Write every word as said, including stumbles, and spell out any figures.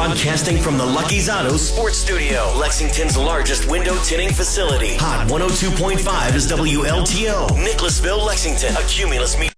Broadcasting from the Lucky's Auto Sports Studio, Lexington's largest window tinting facility. Hot one oh two point five is W L T O, Nicholasville, Lexington, a Cumulus Media.